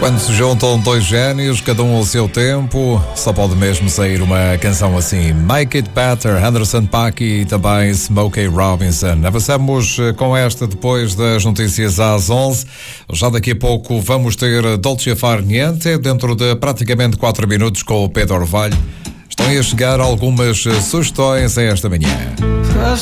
Quando se juntam dois génios, cada um ao seu tempo, só pode mesmo sair uma canção assim. Make It Better, Anderson .Paak e também Smokey Robinson. Avançamos com esta depois das notícias às 11. Já daqui a pouco vamos ter Dolce Far Niente, dentro de praticamente 4 minutos com o Pedro Orvalho. Estão a chegar algumas sugestões a esta manhã.